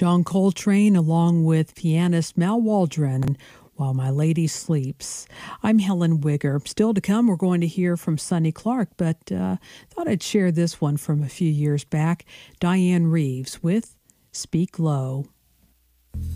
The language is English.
John Coltrane along with pianist Mal Waldron, While My Lady Sleeps. I'm Helen Wigger. Still to come, we're going to hear from Sonny Clark, but thought I'd share this one from a few years back. Diane Reeves with Speak Low.